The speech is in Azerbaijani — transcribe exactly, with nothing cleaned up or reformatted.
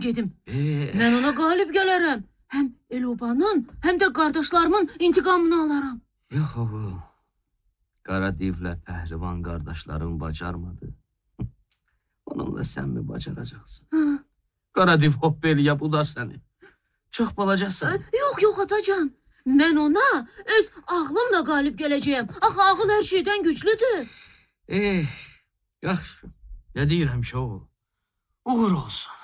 gedim. Ee, Mən ona qalib gələrəm. Həm Elobanın, həm də qardaşlarımın intiqamını alaram. yox oğul. Qaradivlə pəhlivan qardaşların bacarmadı. Onunla sən mi bacaracaqsın? Ha. Qaradiv hop eləyə budar səni. Çox balacasan. Yox, yox atacan. Mən ona öz ağlımla qalib gələcəyəm. Axı ağıl hər şeydən güclüdür. Eh, yaxşı. Nə deyirəm ki oğul? Uğur olsun.